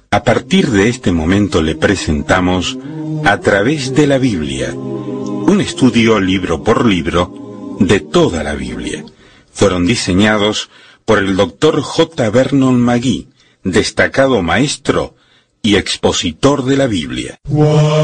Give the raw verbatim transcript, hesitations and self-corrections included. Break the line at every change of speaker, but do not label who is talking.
A partir de este momento le presentamos A través de la Biblia, un estudio libro por libro de toda la Biblia. Fueron diseñados por el doctor J. Vernon McGee, destacado maestro y expositor de la Biblia.